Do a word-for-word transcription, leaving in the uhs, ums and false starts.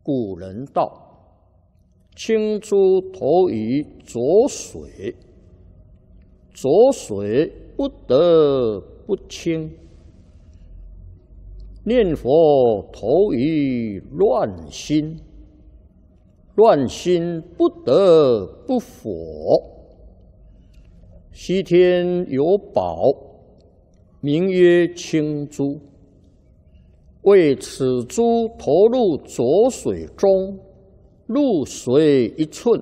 古人道：“清珠投于浊水，浊水不得不清；念佛投于乱心，乱心不得不佛。西天有宝，名曰清珠。为此珠投入浊水中，入水一寸，